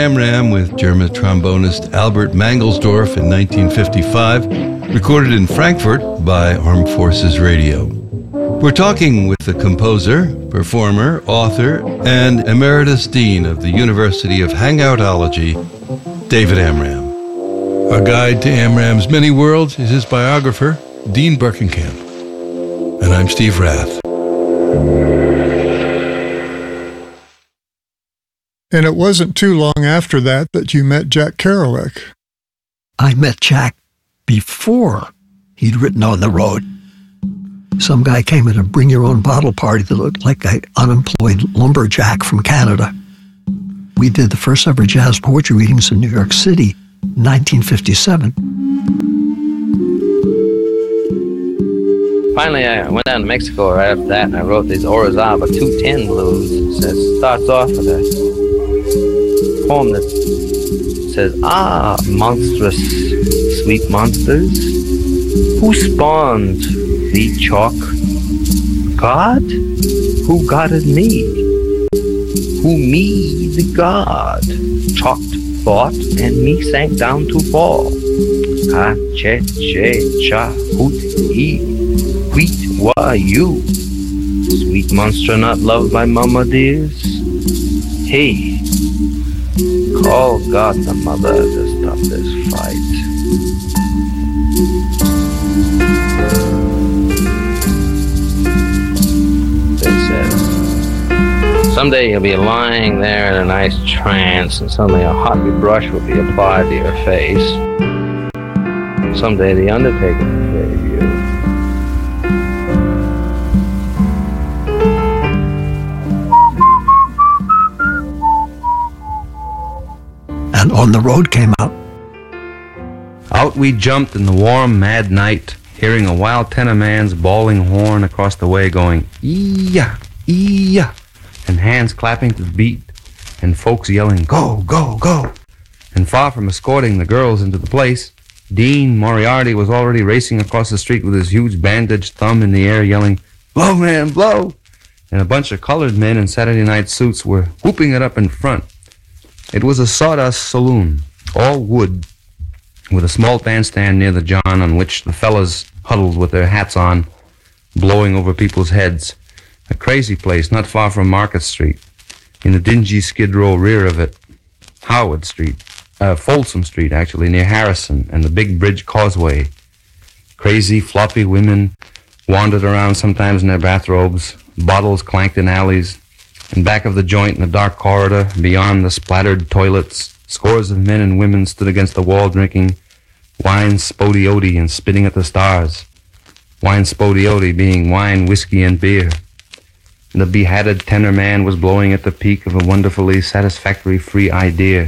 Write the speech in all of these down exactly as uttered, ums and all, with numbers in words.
Amram with German trombonist Albert Mangelsdorf in nineteen fifty-five, recorded in Frankfurt by Armed Forces Radio. We're talking with the composer, performer, author, and emeritus dean of the University of Hangoutology, David Amram. Our guide to Amram's many worlds is his biographer, Dean Berkenkamp. And I'm Steve Rath. And it wasn't too long after that that you met Jack Kerouac. I met Jack before he'd written On the Road. Some guy came at a bring-your-own-bottle party that looked like an unemployed lumberjack from Canada. We did the first ever jazz poetry readings in New York City in nineteen fifty-seven. Finally, I went down to Mexico right after that, and I wrote these Orizaba two ten blues. It starts off with a poem that says, "Ah, monstrous, sweet monsters, who spawned the chalk? God? Who godded me? Who me the God? Chalked thought, and me sank down to fall. Ah, che, che, cha, hoot, he, wheat, wah, you. Sweet monster not loved by mama dears. Hey, call God the mother to stop this fight." They said, "Someday you'll be lying there in a nice trance, and suddenly a hot brush will be applied to your face. Someday the Undertaker will save you." And On the Road came out. Out we jumped in the warm, mad night, hearing a wild tenor man's bawling horn across the way going, "Ee-yah, ee-yah," and hands clapping to the beat, and folks yelling, "Go, go, go." And far from escorting the girls into the place, Dean Moriarty was already racing across the street with his huge bandaged thumb in the air yelling, "Blow, man, blow!" And a bunch of colored men in Saturday night suits were whooping it up in front. It was a sawdust saloon, all wood, with a small bandstand near the john on which the fellas huddled with their hats on, blowing over people's heads. A crazy place not far from Market Street. In the dingy Skid Row rear of it, Howard Street, uh, Folsom Street actually, near Harrison and the Big Bridge Causeway. Crazy, floppy women wandered around sometimes in their bathrobes, bottles clanked in alleys. In back of the joint in the dark corridor, beyond the splattered toilets, scores of men and women stood against the wall drinking wine spodioti and spitting at the stars. Wine spodioti being wine, whiskey, and beer. The behatted tenor man was blowing at the peak of a wonderfully satisfactory free idea.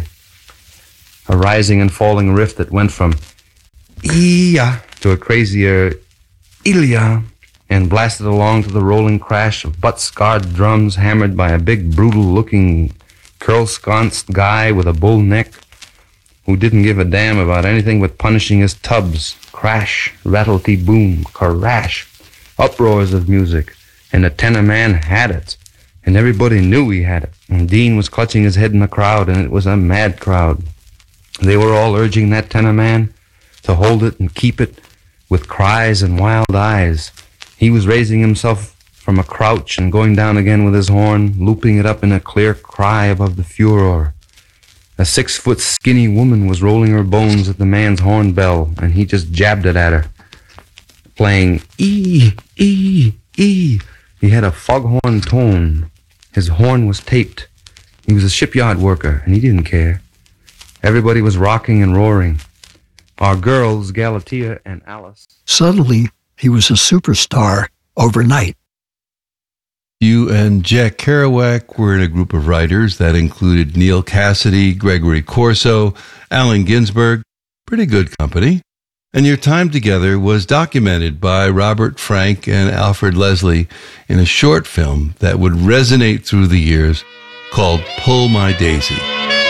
A rising and falling riff that went from "Ee-yah" to a crazier "Ilya," and blasted along to the rolling crash of butt-scarred drums hammered by a big, brutal-looking, curl-sconced guy with a bull neck who didn't give a damn about anything but punishing his tubs. Crash, rattle-tee-boom, crash, uproars of music, and the tenor man had it, and everybody knew he had it, and Dean was clutching his head in the crowd, and it was a mad crowd. They were all urging that tenor man to hold it and keep it with cries and wild eyes. He was raising himself from a crouch and going down again with his horn, looping it up in a clear cry above the furor. A six-foot skinny woman was rolling her bones at the man's horn bell, and he just jabbed it at her, playing ee, ee, ee. He had a foghorn tone. His horn was taped. He was a shipyard worker, and he didn't care. Everybody was rocking and roaring. Our girls, Galatea and Alice. Suddenly, he was a superstar overnight. You and Jack Kerouac were in a group of writers that included Neil Cassidy, Gregory Corso, Allen Ginsberg. Pretty good company. And your time together was documented by Robert Frank and Alfred Leslie in a short film that would resonate through the years called Pull My Daisy.